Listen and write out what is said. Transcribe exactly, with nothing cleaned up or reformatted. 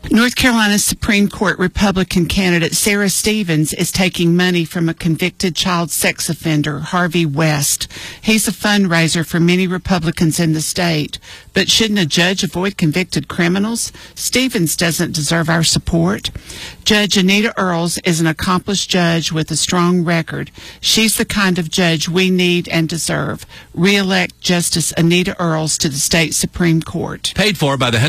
North Carolina Supreme Court Republican candidate Sarah Stevens is taking money from a convicted child sex offender, Harvey West. He's a fundraiser for many Republicans in the state. But shouldn't a judge avoid convicted criminals? Stevens doesn't deserve our support. Judge Anita Earls is an accomplished judge with a strong record. She's the kind of judge we need and deserve. Re-elect Justice Anita Earls to the state Supreme Court. Paid for by the